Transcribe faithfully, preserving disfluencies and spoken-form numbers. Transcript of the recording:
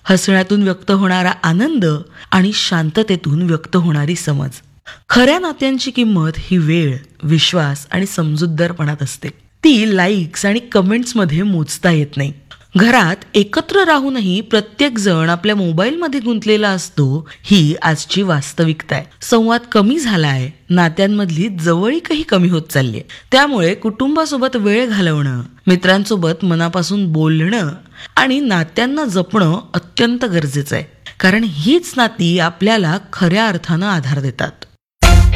हसण्यातून व्यक्त होणारा आनंद आणि शांततेतून व्यक्त होणारी समज. खऱ्या नात्यांची किंमत ही वेळ, विश्वास आणि समजूतदारपणात असते. ती लाईक्स आणि कमेंट्समध्ये मोजता येत नाही. घरात एकत्र राहूनही प्रत्येक जण आपल्या मोबाईलमध्ये गुंतलेला असतो, ही आजची वास्तविकता आहे. संवाद कमी झालाय, नात्यांमधली जवळीकही कमी होत चालली आहे. त्यामुळे कुटुंबासोबत वेळ घालवणं, मित्रांसोबत मनापासून बोलणं आणि नात्यांना जपणं अत्यंत गरजेचं आहे. कारण हीच नाती आपल्याला खऱ्या अर्थानं आधार देतात.